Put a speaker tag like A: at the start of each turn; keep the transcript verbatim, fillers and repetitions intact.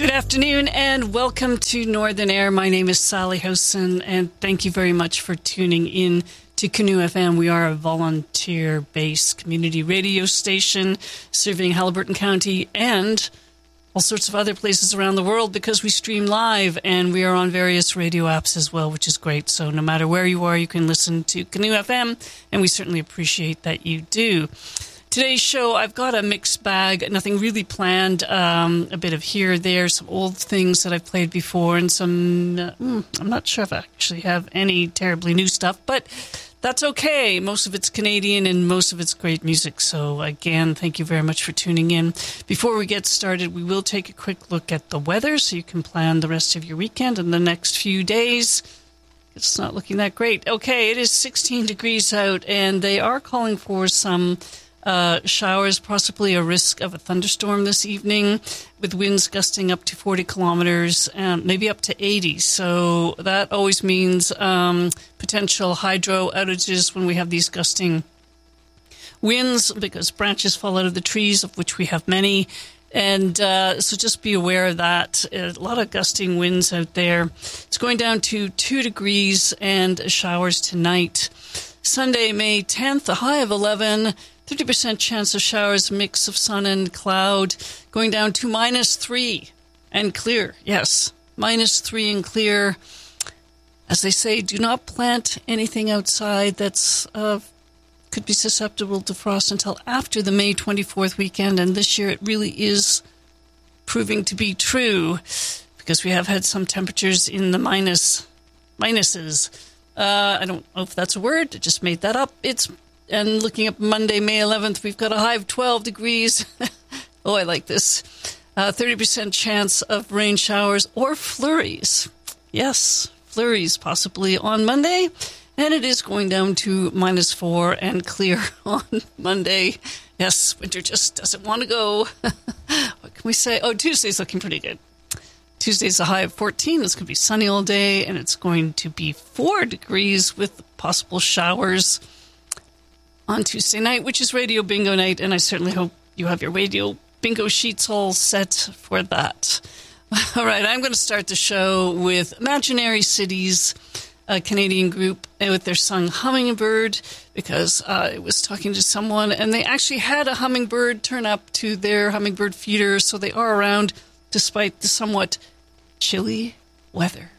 A: Good afternoon and welcome to Northern Air. My name is Sally Howson and thank you very much for tuning in to Canoe F M. We are a volunteer-based community radio station serving Haliburton County and all sorts of other places around the world because we stream live and we are on various radio apps as well, which is great. So no matter where you are, you can listen to Canoe F M and we certainly appreciate that you do. Today's show, I've got a mixed bag, nothing really planned, um, a bit of here, there, some old things that I've played before, and some, uh, I'm not sure if I actually have any terribly new stuff, but that's okay. Most of it's Canadian and most of it's great music. So again, thank you very much for tuning in. Before we get started, we will take a quick look at the weather so you can plan the rest of your weekend and the next few days. It's not looking that great. Okay, it is sixteen degrees out and they are calling for some Uh, showers, possibly a risk of a thunderstorm this evening with winds gusting up to forty kilometers, um, maybe up to eighty. So that always means um, potential hydro outages when we have these gusting winds because branches fall out of the trees, of which we have many. And uh, so just be aware of that. A lot of gusting winds out there. It's going down to two degrees and showers tonight. Sunday, May tenth, a high of eleven. thirty percent chance of showers, mix of sun and cloud, going down to minus three and clear. Yes, minus three and clear. As they say, do not plant anything outside that's uh, could be susceptible to frost until after the May twenty-fourth weekend. And this year it really is proving to be true because we have had some temperatures in the minus minuses. Uh, I don't know if that's a word. I just made that up. It's And looking up Monday, May eleventh, we've got a high of twelve degrees. Oh, I like this. Uh, thirty percent chance of rain showers or flurries. Yes, flurries possibly on Monday. And it is going down to minus four and clear on Monday. Yes, winter just doesn't want to go. What can we say? Oh, Tuesday's looking pretty good. Tuesday's a high of fourteen. It's going to be sunny all day. And it's going to be four degrees with possible showers on Tuesday night, which is Radio Bingo night, and I certainly hope you have your radio bingo sheets all set for that. All right, I'm going to start the show with Imaginary Cities, a Canadian group, with their song Hummingbird, because uh, I was talking to someone, and they actually had a hummingbird turn up to their hummingbird feeder, so they are around despite the somewhat chilly weather.